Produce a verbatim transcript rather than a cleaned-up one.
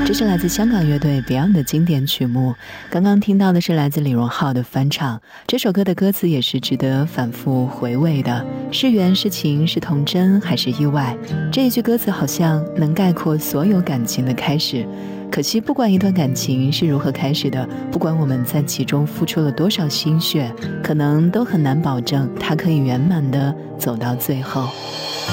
这是来自香港乐队 Beyond 的经典曲目。刚刚听到的是来自李荣浩的翻唱，这首歌的歌词也是值得反复回味的。是缘是情是童真还是意外？这一句歌词好像能概括所有感情的开始。可惜不管一段感情是如何开始的，不管我们在其中付出了多少心血，可能都很难保证它可以圆满地走到最后。